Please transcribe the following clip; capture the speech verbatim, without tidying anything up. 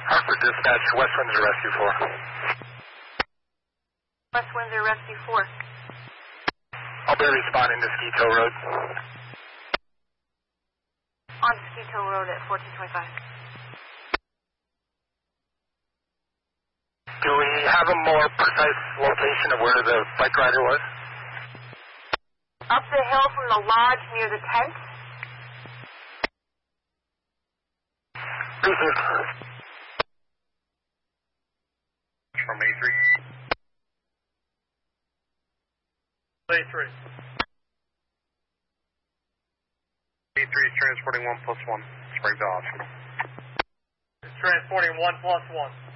Hartford Dispatch, West Windsor Rescue four. West Windsor Rescue four. I'll be responding to Skeeto Road. On Skeeto Road at fourteen twenty-five. Do we have a more precise location of where the bike rider was? Up the hill from the lodge near the tent. Received. From A three. A three. A three is transporting one plus one. Sprague to Oscar. It's transporting one plus one.